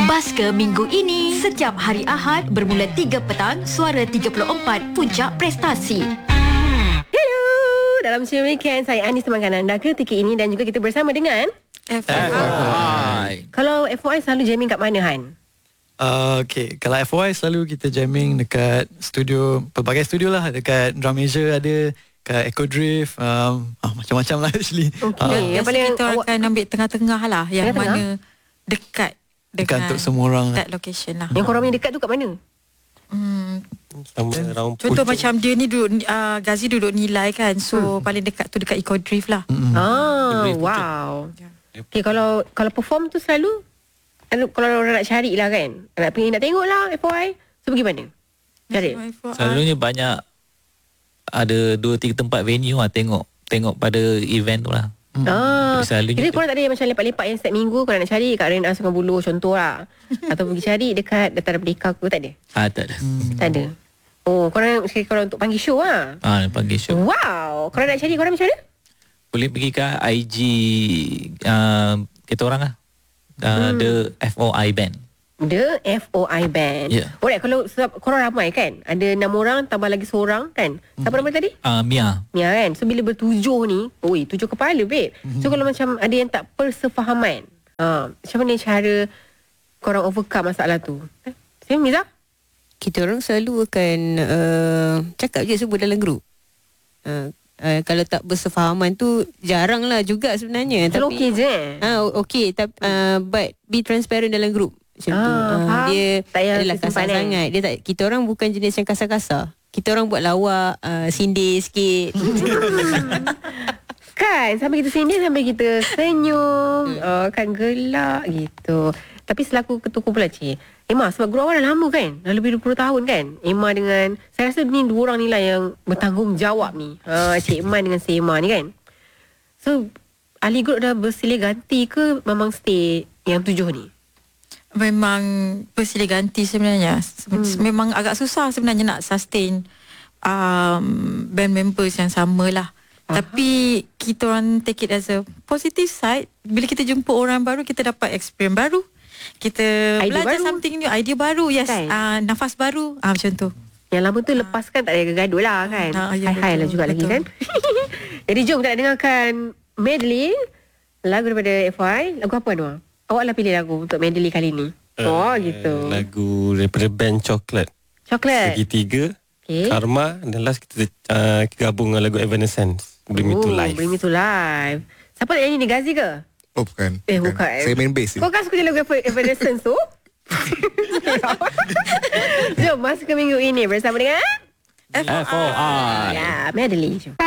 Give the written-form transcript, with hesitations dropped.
Basker minggu ini, setiap hari Ahad bermula 3 petang, Suara 34, Puncak Prestasi. Hello, dalam Siang Weekend saya Anis temankan anda ketika ini dan juga kita bersama dengan FOI. Kalau FOI selalu jamming kat mana, Han? Okay, kalau FOI selalu kita jamming dekat studio, pelbagai studio lah. Dekat Drum Asia ada, kat Echo Drift, macam-macam lah actually. Okay, Yang paling kita akan ambil tengah-tengah lah, yang Tengah-tengah? mana dekat Dekat dengan untuk semua orang lah. that location lah. Yang korang punya dekat tu kat mana? Sama round Contoh macam dia ni duduk Ghazi duduk Nilai kan. So paling dekat tu dekat Eco Drift lah. Wow. Okay, kalau perform tu selalu kalau orang nak cari lah kan, nak tengok lah FOI, so pergi mana? Cari. Selalunya banyak, ada 2-3 tempat venue lah. Tengok pada event tu lah. Selalunya Jadi korang tak ada yang macam lepak-lepak yang setiap minggu korang nak cari kat Arena Sungai Buloh contoh lah, atau pergi cari dekat Dataran Merdeka ke, tak ada? Tak ada. Tak ada. Oh, korang untuk panggil show lah. Panggil show. Wow. Korang nak cari korang macam mana? Boleh pergi ke IG kita orang lah, The FOI Band. The FOI Band. Yeah. Alright, kalau sebab korang ramai kan, ada 6 orang tambah lagi seorang kan. Siapa nama tadi? Mia. Mia kan. So bila bertujuh ni, 7 kepala babe. So kalau macam ada yang tak persefahaman, macam mana cara korang overcome masalah tu? Saya Miza? Kita orang selalu akan cakap je semua dalam grup. Kalau tak bersefahaman tu jarang lah juga sebenarnya. Selalu okey je. Okey, tapi but be transparent dalam grup. Macam tu. Faham. Dia tak payah adalah kasar kesimpangan. sangat. Dia tak, kita orang bukan jenis yang kasar-kasar. Kita orang buat lawak, sindir sikit. Kan, sampai kita sindir, sampai kita senyum, kan gelak gitu. Tapi selaku ketua kumpulan Cik Emma, sebab grup awal dah lama kan, dah lebih 20 tahun kan, Emma dengan, saya rasa ni 2 orang ni lah yang bertanggungjawab ni, Cik Emma dengan si Emma ni kan. So ahli grup dah bersilih ganti ke memang stay yang 7 ni? Memang bersilih ganti sebenarnya. Memang agak susah sebenarnya nak sustain band members yang sama lah. Tapi kita orang take it as a positive side. Bila kita jumpa orang baru, kita dapat experience baru. Kita Idea belajar baru. something new, idea baru. Yes, Kan? nafas baru, macam tu. Yang lama tu lepaskan, tak ada gaduh lah kan. Ya, Hai-hai lah betul, juga lagi betul. kan. Jadi jom kita nak dengarkan medley lagu daripada FY. Lagu apa Anwar? Awak lah pilih lagu untuk medley kali ni. Gitu. Lagu daripada band Chocolate. Coklat. Segitiga, Okay. Karma, dan last kita gabung dengan lagu Evanescence, Bring Me To Life. Bring Me To Life. Siapa nak nyanyi ni, Ghazi ke? Oh bukan. Bukan. Saya main bass. Kau kan suka lagu Evanescence tu? Jom masuk ke minggu ini bersama dengan FOI. medley. Jom.